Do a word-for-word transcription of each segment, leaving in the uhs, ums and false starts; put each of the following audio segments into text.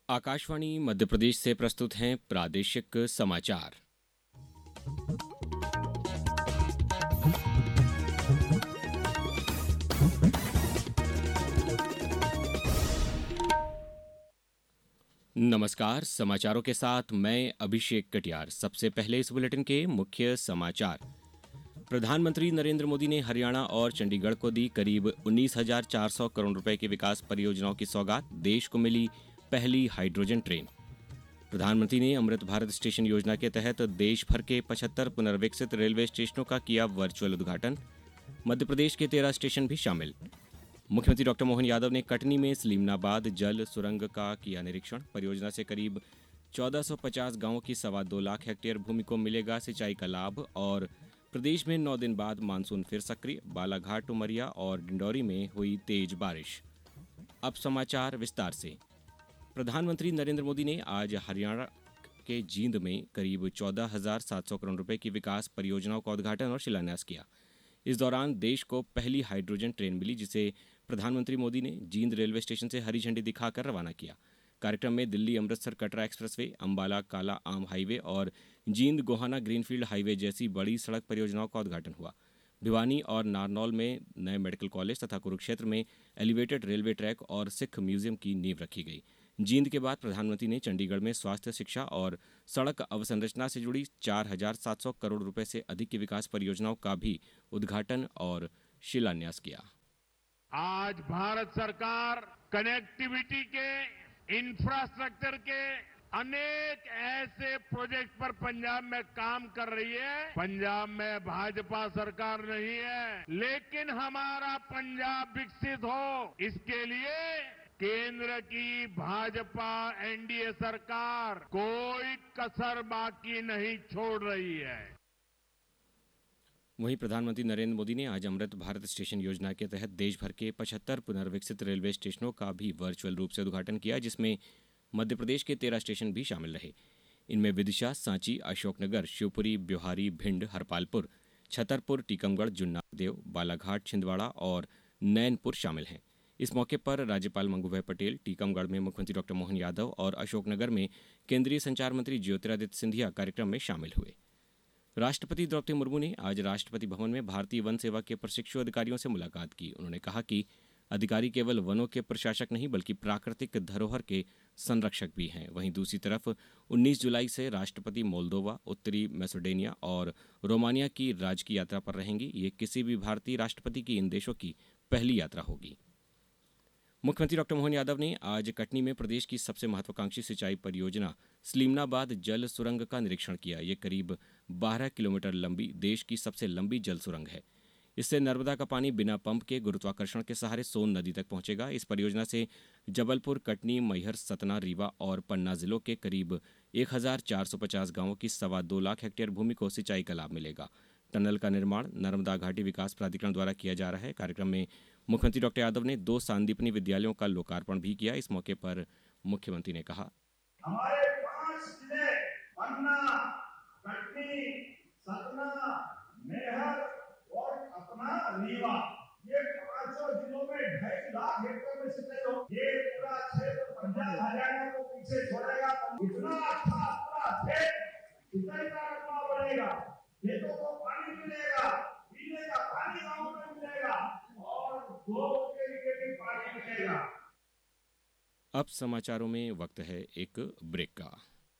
आकाशवाणी मध्य प्रदेश से प्रस्तुत हैं प्रादेशिक समाचार। नमस्कार, समाचारों के साथ मैं अभिषेक कटियार। सबसे पहले इस बुलेटिन के मुख्य समाचार। प्रधानमंत्री नरेंद्र मोदी ने हरियाणा और चंडीगढ़ को दी करीब उन्नीस हजार चार सौ करोड़ रुपए की विकास परियोजनाओं की सौगात। देश को मिली पहली हाइड्रोजन ट्रेन। प्रधानमंत्री ने अमृत भारत स्टेशन योजना के तहत देश भर के पचहत्तर पुनर्विकसित रेलवे स्टेशनों का किया वर्चुअल उद्घाटन। मध्य प्रदेश के तेरह स्टेशन भी शामिल। मुख्यमंत्री डॉक्टर मोहन यादव ने कटनी में सलीमनाबाद जल सुरंग का किया निरीक्षण। परियोजना से करीब चौदह सौ पचास गांवों की सवा दो लाख हेक्टेयर भूमि को मिलेगा सिंचाई का लाभ। और प्रदेश में नौ दिन बाद मानसून फिर सक्रिय। बालाघाट, उमरिया और डिंडौरी में हुई तेज बारिश। अब समाचार विस्तार से। प्रधानमंत्री नरेंद्र मोदी ने आज हरियाणा के जींद में करीब चौदह हजार सात सौ करोड़ रुपए की विकास परियोजनाओं का उद्घाटन और शिलान्यास किया। इस दौरान देश को पहली हाइड्रोजन ट्रेन मिली, जिसे प्रधानमंत्री मोदी ने जींद रेलवे स्टेशन से हरी झंडी दिखाकर रवाना किया। कार्यक्रम में दिल्ली अमृतसर कटरा एक्सप्रेसवे, अंबाला काला आम हाईवे और जींद गोहाना ग्रीनफील्ड हाईवे जैसी बड़ी सड़क परियोजनाओं का उद्घाटन हुआ। भिवानी और नारनौल में नए मेडिकल कॉलेज तथा कुरुक्षेत्र में एलिवेटेड रेलवे ट्रैक और सिख म्यूजियम की नींव रखी गई। जींद के बाद प्रधानमंत्री ने चंडीगढ़ में स्वास्थ्य, शिक्षा और सड़क अवसंरचना से जुड़ी चार हजार सात सौ करोड़ रुपए से अधिक की विकास परियोजनाओं का भी उद्घाटन और शिलान्यास किया। आज भारत सरकार कनेक्टिविटी के, इंफ्रास्ट्रक्चर के अनेक ऐसे प्रोजेक्ट पर पंजाब में काम कर रही है। पंजाब में भाजपा सरकार नहीं है, लेकिन हमारा पंजाब विकसित हो, इसके लिए केंद्र की भाजपा एनडीए सरकार कोई कसर बाकी नहीं छोड़ रही है। वहीं प्रधानमंत्री नरेंद्र मोदी ने आज अमृत भारत स्टेशन योजना के तहत देश भर के पचहत्तर पुनर्विकसित रेलवे स्टेशनों का भी वर्चुअल रूप से उद्घाटन किया, जिसमें मध्य प्रदेश के तेरह स्टेशन भी शामिल रहे। इनमें विदिशा, सांची, अशोकनगर, शिवपुरी, ब्योहारी, भिंड, हरपालपुर, छतरपुर, टीकमगढ़, जुन्नादेव, बालाघाट, छिंदवाड़ा और नैनपुर शामिल हैं। इस मौके पर राज्यपाल मंगूभाई पटेल, टीकमगढ़ में मुख्यमंत्री डॉक्टर मोहन यादव और अशोकनगर में केंद्रीय संचार मंत्री ज्योतिरादित्य सिंधिया कार्यक्रम में शामिल हुए। राष्ट्रपति द्रौपदी मुर्मू ने आज राष्ट्रपति भवन में भारतीय वन सेवा के प्रशिक्षु अधिकारियों से मुलाकात की। उन्होंने कहा कि अधिकारी केवल वनों के प्रशासक नहीं बल्कि प्राकृतिक धरोहर के संरक्षक भी हैं। वहीं दूसरी तरफ उन्नीस जुलाई से राष्ट्रपति मोल्दोवा, उत्तरी मैसेडोनिया और रोमानिया की राजकीय यात्रा पर रहेंगी। ये किसी भी भारतीय राष्ट्रपति की इन देशों की पहली यात्रा होगी। मुख्यमंत्री डॉक्टर मोहन यादव ने आज कटनी में प्रदेश की सबसे महत्वाकांक्षी सिंचाई परियोजना सलीमनाबाद जल सुरंग का निरीक्षण किया। ये करीब बारह किलोमीटर लंबी देश की सबसे लंबी जल सुरंग है। इससे नर्मदा का पानी बिना पंप के गुरुत्वाकर्षण के सहारे सोन नदी तक पहुंचेगा। इस परियोजना से जबलपुर, कटनी, मैहर, सतना, रीवा और पन्ना जिलों के करीब एक हजार चार सौ पचास गांवों की सवा दो लाख हेक्टेयर भूमि को सिंचाई का लाभ मिलेगा। टनल का निर्माण नर्मदा घाटी विकास प्राधिकरण द्वारा किया जा रहा है। कार्यक्रम में मुख्यमंत्री डॉक्टर यादव ने दो सांदीपनी विद्यालयों का लोकार्पण भी किया। इस मौके पर मुख्यमंत्री ने कहा, हमारे पांच जिले पन्ना, कटनी, सतना, मैहर और अपना रीवा, ये पांचों जिलों में ढाई लाख हेक्टेयर में सिंचाई हो। ये पूरा क्षेत्र पंजाब हरियाणा को पीछे छोड़ेगा। इतना अच्छा पूरा क्षेत्र सिंचाई का रकबा बढ़ेगा, खेतों को पानी मिलेगा, पीने का पानी गांव में मिलेगा और दो के लिए भी पानी मिलेगा। अब समाचारों में वक्त है एक ब्रेक का।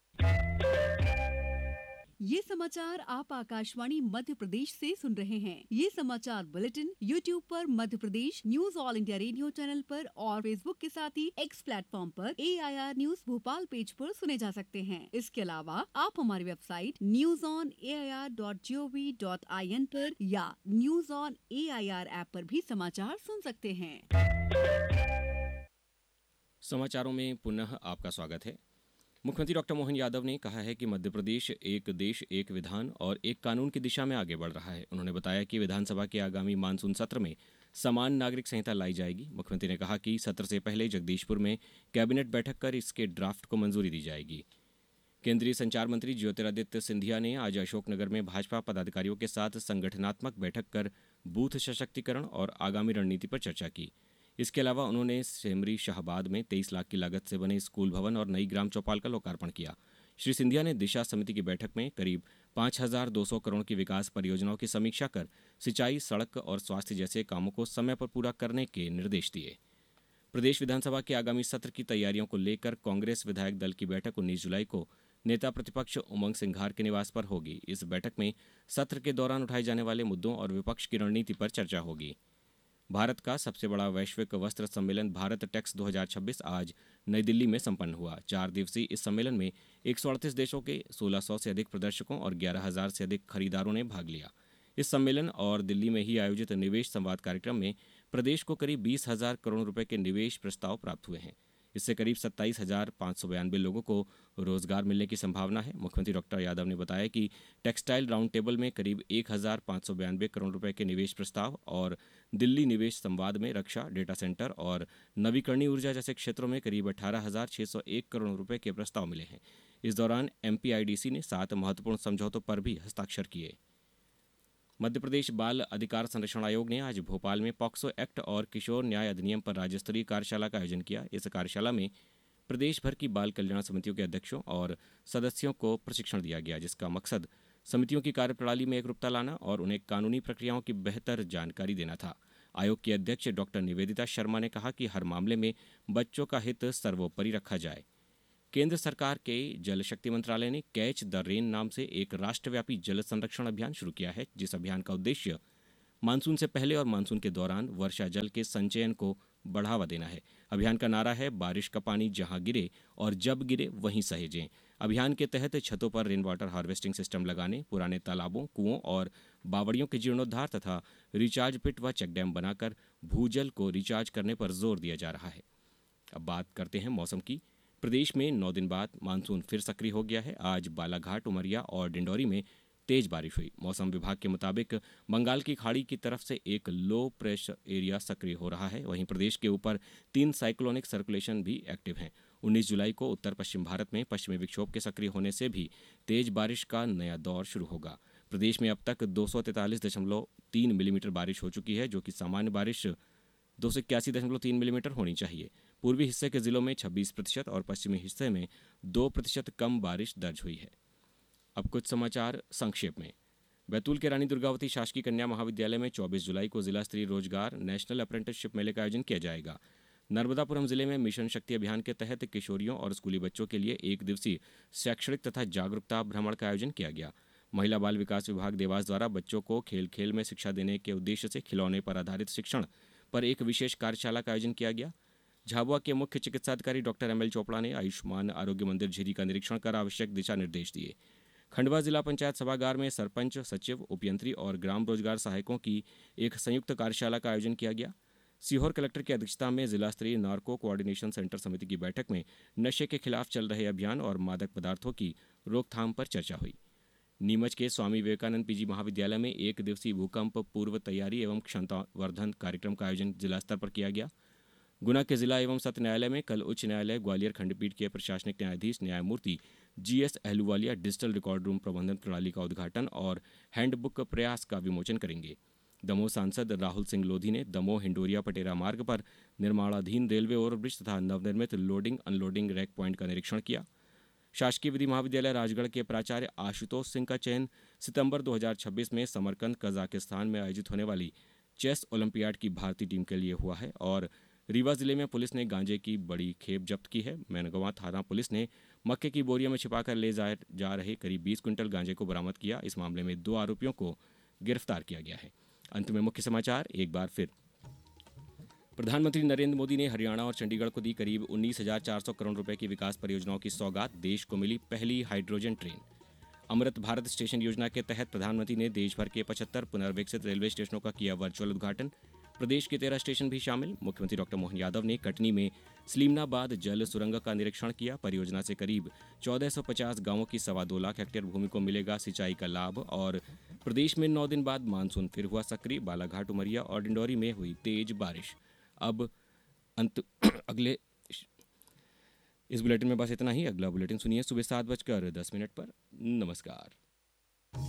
ये समाचार आप आकाशवाणी मध्य प्रदेश से सुन रहे हैं। ये समाचार बुलेटिन यूट्यूब पर Madhya Pradesh news all India radio channel पर और फेसबुक के साथ ही एक्स प्लेटफॉर्म पर ए I R news Bhopal page पर सुने जा सकते हैं। इसके अलावा आप हमारी website news on A I R dot G O V dot I N पर या news on A I R app पर भी समाचार सुन सकते हैं। समाचारों में पुनः आपका स्वागत है। मुख्यमंत्री डॉक्टर मोहन यादव ने कहा है कि मध्य प्रदेश एक देश, एक विधान और एक कानून की दिशा में आगे बढ़ रहा है। उन्होंने बताया कि विधानसभा के आगामी मानसून सत्र में समान नागरिक संहिता लाई जाएगी। मुख्यमंत्री ने कहा कि सत्र से पहले जगदीशपुर में कैबिनेट बैठक कर इसके ड्राफ्ट को मंजूरी दी जाएगी। केंद्रीय संचार मंत्री ज्योतिरादित्य सिंधिया ने आज अशोकनगर में भाजपा पदाधिकारियों के साथ संगठनात्मक बैठक कर बूथ सशक्तिकरण और आगामी रणनीति पर चर्चा की। इसके अलावा उन्होंने सेमरी शाहबाद में तेईस लाख की लागत से बने स्कूल भवन और नई ग्राम चौपाल का लोकार्पण किया। श्री सिंधिया ने दिशा समिति की बैठक में करीब पाँच हजार दो सौ करोड़ की विकास परियोजनाओं की समीक्षा कर सिंचाई, सड़क और स्वास्थ्य जैसे कामों को समय पर पूरा करने के निर्देश दिए। प्रदेश विधानसभा के आगामी सत्र की तैयारियों को लेकर कांग्रेस विधायक दल की बैठक उन्नीस जुलाई को नेता प्रतिपक्ष उमंग सिंघार के निवास पर होगी। इस बैठक में सत्र के दौरान उठाए जाने वाले मुद्दों और विपक्ष की रणनीति पर चर्चा होगी। भारत का सबसे बड़ा वैश्विक वस्त्र सम्मेलन भारत टेक्स दो हज़ार छब्बीस आज नई दिल्ली में संपन्न हुआ। चार दिवसीय इस सम्मेलन में एक सौ अड़तीस देशों के सोलह सौ से अधिक प्रदर्शकों और ग्यारह हजार से अधिक खरीदारों ने भाग लिया। इस सम्मेलन और दिल्ली में ही आयोजित निवेश संवाद कार्यक्रम में प्रदेश को करीब बीस हजार करोड़ रुपए के निवेश प्रस्ताव प्राप्त हुए हैं। इससे करीब सत्ताईस हजार पाँच सौ बयानबे लोगों को रोजगार मिलने की संभावना है। मुख्यमंत्री डॉक्टर यादव ने बताया कि टेक्सटाइल राउंड टेबल में करीब एक हजार पाँच सौ बयानबे करोड़ रुपए के निवेश प्रस्ताव और दिल्ली निवेश संवाद में रक्षा, डेटा सेंटर और नवीकरणीय ऊर्जा जैसे क्षेत्रों में करीब अठारह हजार छह सौ एक करोड़ रुपए के प्रस्ताव मिले हैं। इस दौरान एमपीआईडीसी ने सात महत्वपूर्ण समझौतों पर भी हस्ताक्षर किए। मध्य प्रदेश बाल अधिकार संरक्षण आयोग ने आज भोपाल में पॉक्सो एक्ट और किशोर न्याय अधिनियम पर राज्य स्तरीय कार्यशाला का आयोजन किया। इस कार्यशाला में प्रदेश भर की बाल कल्याण समितियों के अध्यक्षों और सदस्यों को प्रशिक्षण दिया गया, जिसका मकसद समितियों की कार्यप्रणाली में एकरूपता लाना और उन्हें कानूनी प्रक्रियाओं की बेहतर जानकारी देना था। आयोग की अध्यक्ष डॉक्टर निवेदिता शर्मा ने कहा कि हर मामले में बच्चों का हित सर्वोपरि रखा जाए। केंद्र सरकार के जल शक्ति मंत्रालय ने कैच द रेन नाम से एक राष्ट्रव्यापी जल संरक्षण अभियान शुरू किया है, जिस अभियान का उद्देश्य मानसून से पहले और मानसून के दौरान वर्षा जल के संचयन को बढ़ावा देना है। अभियान का नारा है, बारिश का पानी जहां गिरे और जब गिरे वहीं सहेजें। अभियान के तहत छतों पर रेन वाटर हार्वेस्टिंग सिस्टम लगाने, पुराने तालाबों, कुओं और बावड़ियों के जीर्णोद्धार तथा रिचार्ज पिट व चेक डैम बनाकर भूजल को रिचार्ज करने पर जोर दिया जा रहा है। अब बात करते हैं मौसम की। प्रदेश में नौ दिन बाद मानसून फिर सक्रिय हो गया है। आज बालाघाट, उमरिया और डिंडौरी में तेज बारिश हुई। मौसम विभाग के मुताबिक बंगाल की खाड़ी की तरफ से एक लो प्रेशर एरिया सक्रिय हो रहा है। वहीं प्रदेश के ऊपर तीन साइक्लोनिक सर्कुलेशन भी एक्टिव हैं। उन्नीस जुलाई को उत्तर पश्चिम भारत में पश्चिमी विक्षोभ के सक्रिय होने से भी तेज बारिश का नया दौर शुरू होगा। प्रदेश में अब तक दो सौ तैंतालीस दशमलव तीन मिलीमीटर बारिश हो चुकी है, जो कि सामान्य बारिश दो सौ इक्यासी दशमलव तीन मिलीमीटर होनी चाहिए। पूर्वी हिस्से के जिलों में छब्बीस प्रतिशत और पश्चिमी हिस्से में दो प्रतिशत कम बारिश दर्ज हुई है। अब कुछ समाचार संक्षेप में। बैतूल के रानी दुर्गावती शासकीय कन्या महाविद्यालय में चौबीस जुलाई को जिला स्तरीय रोजगार नेशनल अप्रेंटिसशिप मेले का आयोजन किया जाएगा। नर्मदापुरम जिले में मिशन शक्ति अभियान के तहत किशोरियों और स्कूली बच्चों के लिए एक दिवसीय शैक्षणिक तथा जागरूकता भ्रमण का आयोजन किया गया। महिला बाल विकास विभाग देवास द्वारा बच्चों को खेल खेल में शिक्षा देने के उद्देश्य से खिलौने पर आधारित शिक्षण पर एक विशेष कार्यशाला का आयोजन किया गया। झाबुआ के मुख्य चिकित्साधिकारी डॉक्टर एम एल चोपड़ा ने आयुष्मान आरोग्य मंदिर झिरी का निरीक्षण कर आवश्यक दिशा निर्देश दिए। खंडवा जिला पंचायत सभागार में सरपंच, सचिव, उपयंत्री और ग्राम रोजगार सहायकों की एक संयुक्त कार्यशाला का आयोजन किया गया। सीहोर कलेक्टर की अध्यक्षता में जिला स्तरीय नार्को कोऑर्डिनेशन सेंटर समिति की बैठक में नशे के खिलाफ चल रहे अभियान और मादक पदार्थों की रोकथाम पर चर्चा हुई। नीमच के स्वामी विवेकानंद पीजी महाविद्यालय में एक दिवसीय भूकंप पूर्व तैयारी एवं क्षमतावर्धन कार्यक्रम का आयोजन जिला स्तर पर किया गया। गुना के जिला एवं सत्र न्यायालय में कल उच्च न्यायालय ग्वालियर खंडपीठ के प्रशासनिक न्यायाधीश न्यायमूर्ति G S Ahluwalia digital record room प्रबंधन प्रणाली का उद्घाटन और हैंडबुक प्रयास का विमोचन करेंगे। दमोह सांसद राहुल सिंह लोधी ने दमोह हिंडोरिया पटेरा मार्ग पर निर्माणाधीन रेलवे ओवरब्रिज तथा नवनिर्मित लोडिंग अनलोडिंग रैक पॉइंट का निरीक्षण किया। शासकीय विधि महाविद्यालय राजगढ़ के प्राचार्य आशुतोष सिंह का चयन सितंबर दो हज़ार छब्बीस में समरकंद कजाकिस्तान में आयोजित होने वाली चेस ओलंपियाड की भारतीय टीम के लिए हुआ है। और रीवा जिले में पुलिस ने गांजे की बड़ी खेप जब्त की है। मैनगंवा थाना पुलिस ने मक्के की बोरियों में छिपाकर ले जा, जा रहे करीब बीस क्विंटल गांजे को बरामद किया। इस मामले में दो आरोपियों को गिरफ्तार किया गया है। अंत में मुख्य समाचार एक बार फिर। प्रधानमंत्री नरेंद्र मोदी ने हरियाणा और चंडीगढ़ को दी करीब उन्नीस हजार चार सौ करोड़ रुपए की विकास परियोजनाओं की सौगात। देश को मिली पहली hydrogen train. Amrit Bharat station योजना के तहत प्रधानमंत्री ने देश भर के पचहत्तर पुनर्विकसित रेलवे स्टेशनों का किया वर्चुअल उद्घाटन। प्रदेश के तेरह स्टेशन भी शामिल। मुख्यमंत्री डॉक्टर मोहन यादव ने कटनी में स्लीमनाबाद जल सुरंग का निरीक्षण किया। परियोजना से करीब चौदह सौ पचास गांवों की सवा दो लाख हेक्टेयर भूमि को मिलेगा सिंचाई का लाभ। और प्रदेश में नौ दिन बाद मानसून फिर हुआ सक्रिय। बालाघाट, उमरिया और डिंडौरी में हुई तेज बारिश। अब अंत अगले इस बुलेटिन में बस इतना ही। अगला बुलेटिन सुनिए सुबह सात बजकर दस मिनट पर। नमस्कार।